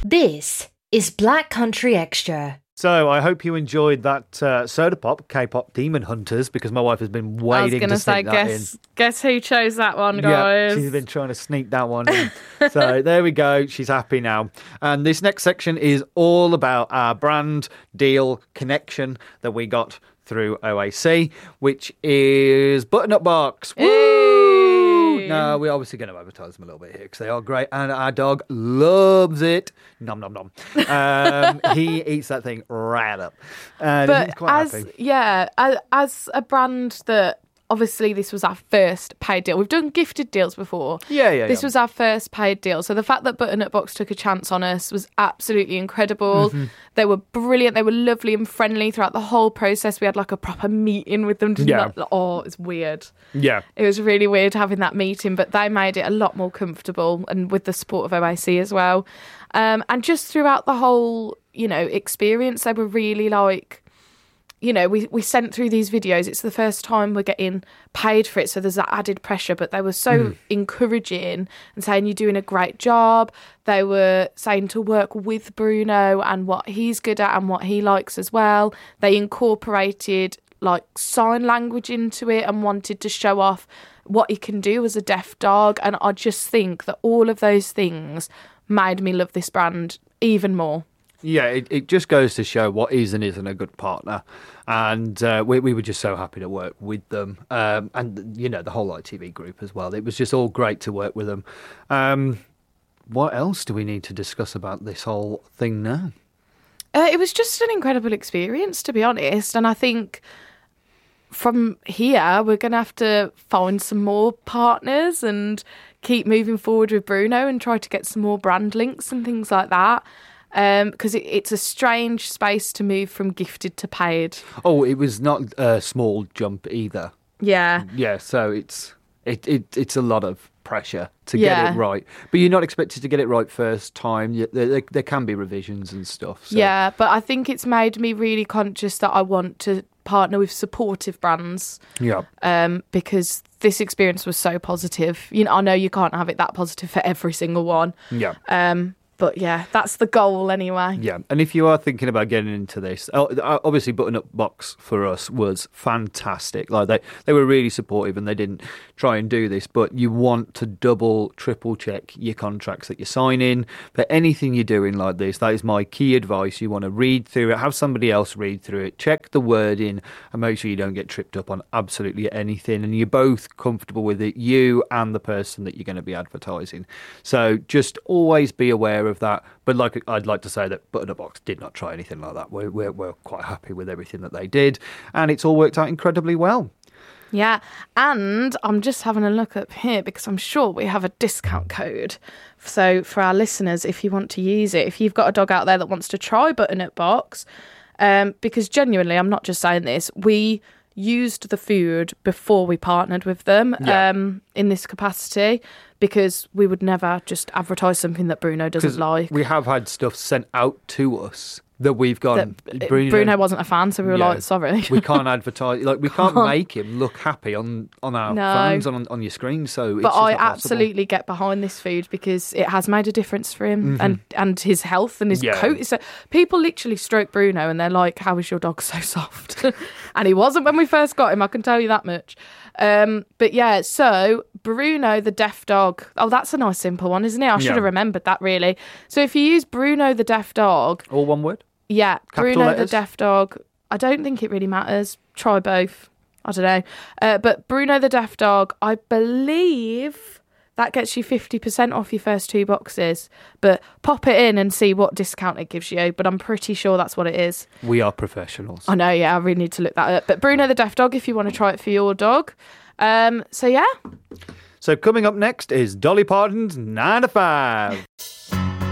This is Black Country Extra. So I hope you enjoyed that Soda Pop, K-pop Demon Hunters, because my wife has been waiting to sneak that in. Guess who chose that one, guys? Yeah, she's been trying to sneak that one in. So there we go. She's happy now. And this next section is all about our brand deal connection that we got through OAC, which is Button Up Box. Woo! No, we're obviously going to advertise them a little bit here because they are great, and our dog loves it. Nom nom nom. He eats that thing right up, and he's quite happy. Yeah, as a brand that. Obviously, this was our first paid deal. We've done gifted deals before. Yeah. This was our first paid deal. So the fact that Button Up Box took a chance on us was absolutely incredible. Mm-hmm. They were brilliant. They were lovely and friendly throughout the whole process. We had like a proper meeting with them. It's weird. Yeah. It was really weird having that meeting, but they made it a lot more comfortable and with the support of OAC as well. And just throughout the whole, experience, they were really like... we sent through these videos. It's the first time we're getting paid for it, so there's that added pressure. But they were so encouraging and saying, you're doing a great job. They were saying to work with Bruno and what he's good at and what he likes as well. They incorporated like sign language into it and wanted to show off what he can do as a deaf dog. And I just think that all of those things made me love this brand even more. Yeah, it just goes to show what is and isn't a good partner. And we were just so happy to work with them. And, the whole ITV group as well. It was just all great to work with them. What else do we need to discuss about this whole thing now? It was just an incredible experience, to be honest. And I think from here, we're going to have to find some more partners and keep moving forward with Bruno and try to get some more brand links and things like that. Because it's a strange space to move from gifted to paid. Oh, it was not a small jump either. Yeah. Yeah, so it's a lot of pressure to get it right. But you're not expected to get it right first time. There can be revisions and stuff. So. Yeah, but I think it's made me really conscious that I want to partner with supportive brands. Yeah. Because this experience was so positive. I know you can't have it that positive for every single one. Yeah. But yeah, that's the goal anyway. Yeah, and if you are thinking about getting into this, obviously Button Up Box for us was fantastic. Like they were really supportive and they didn't try and do this, but you want to double, triple check your contracts that you're signing. For anything you're doing like this, that is my key advice. You want to read through it, have somebody else read through it, check the wording and make sure you don't get tripped up on absolutely anything. And you're both comfortable with it, you and the person that you're going to be advertising. So just always be aware of that, but I'd like to say that Button Up Box did not try anything like that. We're quite happy with everything that they did, and it's all worked out incredibly well. Yeah, and I'm just having a look up here because I'm sure we have a discount code. So for our listeners, if you want to use it, if you've got a dog out there that wants to try Button Up Box, because genuinely, I'm not just saying this, we used the food before we partnered with them in this capacity, because we would never just advertise something that Bruno doesn't like. We have had stuff sent out to us that we've gone... Bruno wasn't a fan, so we were like, sorry. We can't advertise... we can't make him look happy on our phones, on your screen, so it's But just I not absolutely get behind this food because it has made a difference for him and his health and his coat. So people literally stroke Bruno and they're like, how is your dog so soft? And he wasn't when we first got him, I can tell you that much. But yeah, so Bruno the deaf dog. Oh, that's a nice simple one, isn't it? I should have remembered that, really. So if you use Bruno the deaf dog... All one word? Yeah, Capital Bruno letters? the deaf dog. I don't think it really matters. Try both. I don't know. But Bruno the deaf dog, I believe that gets you 50% off your first 2 boxes. But pop it in and see what discount it gives you. But I'm pretty sure that's what it is. We are professionals. I know, yeah, I really need to look that up. But Bruno the deaf dog, if you want to try it for your dog. So yeah. So coming up next is Dolly Parton's 9 to 5.